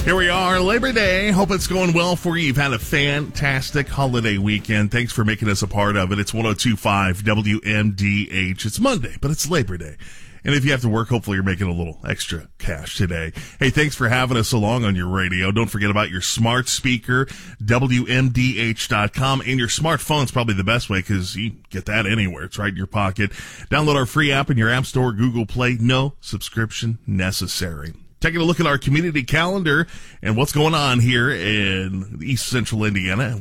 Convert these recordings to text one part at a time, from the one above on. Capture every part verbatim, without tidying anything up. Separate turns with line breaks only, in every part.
Here we are, Labor Day. Hope it's going well for you. You've had a fantastic holiday weekend. Thanks for making us a part of it. It's one oh two point five W M D H. It's Monday, but it's Labor Day. And if you have to work, hopefully you're making a little extra cash today. Hey, thanks for having us along on your radio. Don't forget about your smart speaker, W M D H dot com, and your smartphone's probably the best way because you get that anywhere. It's right in your pocket. Download our free app in your App Store, Google Play. No subscription necessary. Taking a look at our community calendar and what's going on here in East Central Indiana,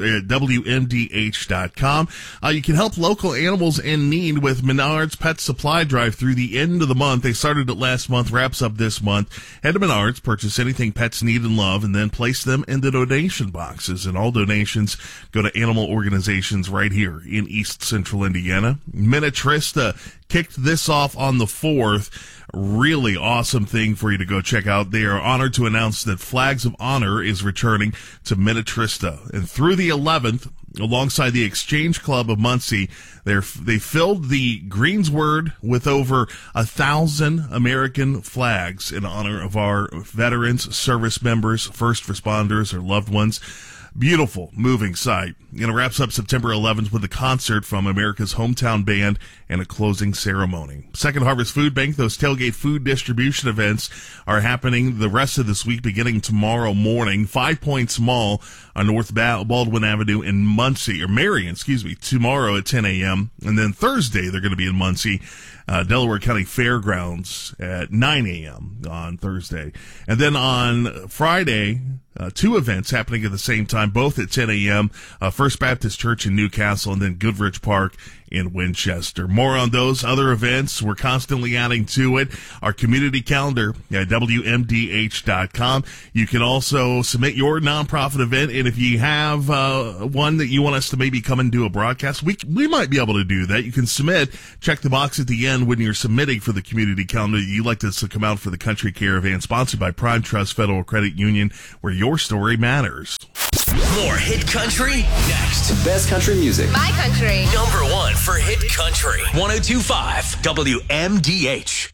W M D H dot com. Uh, you can help local animals in need with Menards Pet Supply Drive through the end of the month. They started it last month, wraps up this month. Head to Menards, purchase anything pets need and love, and then place them in the donation boxes. And all donations go to animal organizations right here in East Central Indiana. Minnetrista kicked this off on the fourth. Really awesome thing for you to go check out. They are honored to announce that Flags of Honor is returning to Minnetrista. And through the eleventh, alongside the Exchange Club of Muncie, they're, they filled the Greensward with over a thousand American flags in honor of our veterans, service members, first responders, or loved ones. Beautiful, moving sight. And it wraps up September eleventh with a concert from America's Hometown Band and a closing ceremony. Second Harvest Food Bank, those tailgate food distribution events are happening the rest of this week, beginning tomorrow morning. Five Points Mall on North Baldwin Avenue in Muncie, or Marion, excuse me, tomorrow at ten a.m. And then Thursday, they're going to be in Muncie, uh, Delaware County Fairgrounds at nine a.m. on Thursday. And then on Friday, Uh, two events happening at the same time, both at ten a.m. Uh, First Baptist Church in Newcastle and then Goodrich Park in Winchester. More on those other events. We're constantly adding to it. Our community calendar at W M D H dot com. You can also submit your nonprofit event, and if you have uh, one that you want us to maybe come and do a broadcast, we we might be able to do that. You can submit. Check the box at the end when you're submitting for the community calendar. You'd like us to come out for the Country Caravan, sponsored by Prime Trust Federal Credit Union, where your story matters.
More hit country next.
Best country music.
My country.
Number one for hit country. one oh two point five W M D H.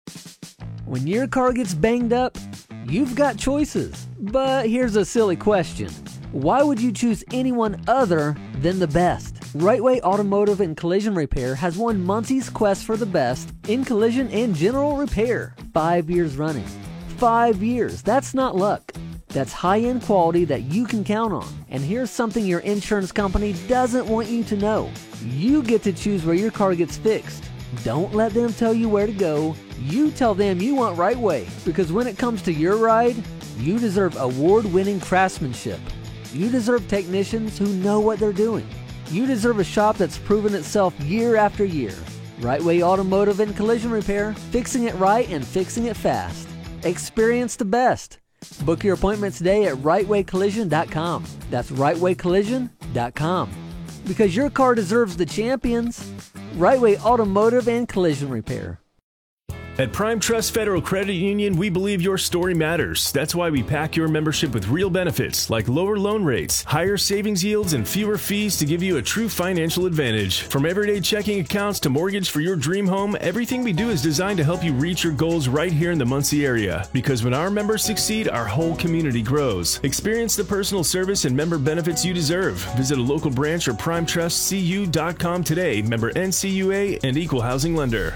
When your car gets banged up, you've got choices. But here's a silly question. Why would you choose anyone other than the best? Right Way Automotive and Collision Repair has won Muncie's Quest for the Best in collision and general repair five years running. Five years. That's not luck. That's high-end quality that you can count on. And here's something your insurance company doesn't want you to know. You get to choose where your car gets fixed. Don't let them tell you where to go. You tell them you want Right Way. Because when it comes to your ride, you deserve award-winning craftsmanship. You deserve technicians who know what they're doing. You deserve a shop that's proven itself year after year. Right Way Automotive and Collision Repair, fixing it right and fixing it fast. Experience the best. Book your appointment today at right way collision dot com. That's right way collision dot com. Because your car deserves the champions. Right Way Automotive and Collision Repair.
At Prime Trust Federal Credit Union, we believe your story matters. That's why we pack your membership with real benefits like lower loan rates, higher savings yields, and fewer fees to give you a true financial advantage. From everyday checking accounts to mortgage for your dream home, everything we do is designed to help you reach your goals right here in the Muncie area. Because when our members succeed, our whole community grows. Experience the personal service and member benefits you deserve. Visit a local branch or prime trust c u dot com today. Member N C U A and Equal Housing Lender.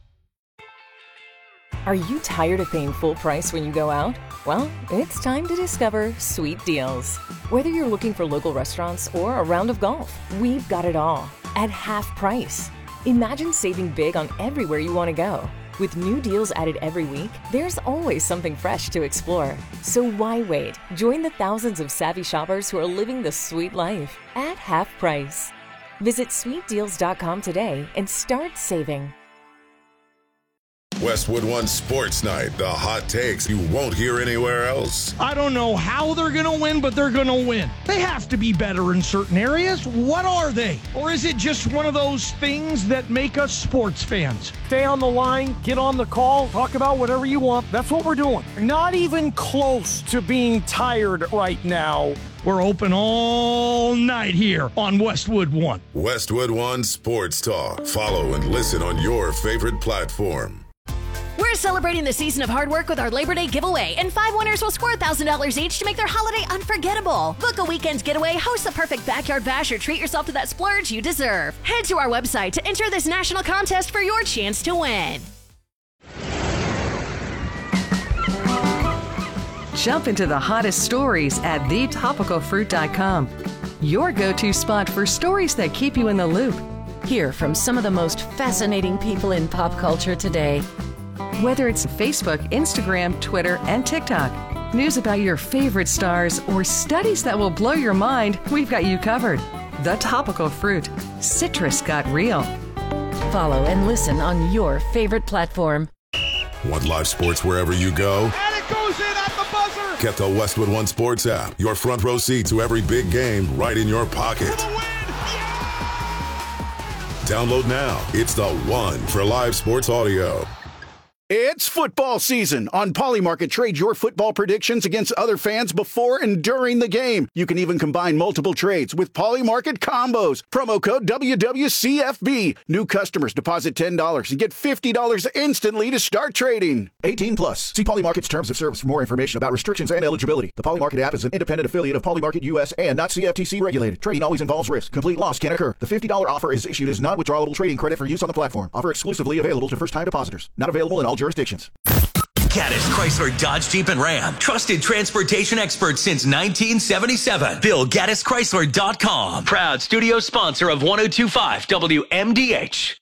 Are you tired of paying full price when you go out? Well, it's time to discover Sweet Deals. Whether you're looking for local restaurants or a round of golf, we've got it all at half price. Imagine saving big on everywhere you want to go. With new deals added every week, there's always something fresh to explore. So why wait? Join the thousands of savvy shoppers who are living the sweet life at half price. Visit sweet deals dot com today and start saving.
Westwood One Sports Night, the hot takes you won't hear anywhere else.
I don't know how they're going to win, but they're going to win. They have to be better in certain areas. What are they? Or is it just one of those things that make us sports fans? Stay on the line, get on the call, talk about whatever you want. That's what we're doing. Not even close to being tired right now. We're open all night here on Westwood One.
Westwood One Sports Talk. Follow and listen on your favorite platform.
We're
celebrating the season of hard work with our Labor Day giveaway, and five winners will score one thousand dollars each to make their holiday unforgettable. Book a weekend getaway, host the perfect backyard bash, or treat yourself to that splurge you deserve. Head to our website to enter this national contest for your chance to win.
Jump into the hottest stories at the topical fruit dot com. Your go-to spot for stories that keep you in the loop.
Hear from some of the most fascinating people in pop culture today.
Whether it's Facebook, Instagram, Twitter, and TikTok, news about your favorite stars, or studies that will blow your mind, we've got you covered. The Topical Fruit. Citrus got real.
Follow and listen on your favorite platform.
Want live sports wherever you go?
And it goes in at the buzzer.
Get the Westwood One Sports app. Your front row seat to every big game right in your pocket. Download now. It's the one for live sports audio.
It's football season. On Polymarket, trade your football predictions against other fans before and during the game. You can even combine multiple trades with Polymarket combos. Promo code W W C F B. New customers deposit ten dollars and get fifty dollars instantly to start trading. eighteen plus. See Polymarket's terms of service for more information about restrictions and eligibility. The Polymarket app is an independent affiliate of Polymarket U S and not C F T C regulated. Trading always involves risk. Complete loss can occur. The fifty dollars offer is issued as non-withdrawable trading credit for use on the platform. Offer exclusively available to first-time depositors. Not available in all jurisdictions.
Gaddis Chrysler Dodge Jeep and Ram. Trusted transportation experts since nineteen seventy-seven. Bill Gaddis Chrysler dot com. Proud studio sponsor of one oh two point five W M D H.